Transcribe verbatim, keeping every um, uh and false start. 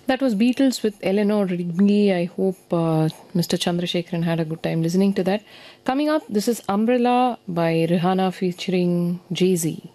That was Beatles with Eleanor Rigby. I hope uh, Mister Chandrasekharan had a good time listening to that. Coming up, this is Umbrella by Rihanna featuring Jay Z.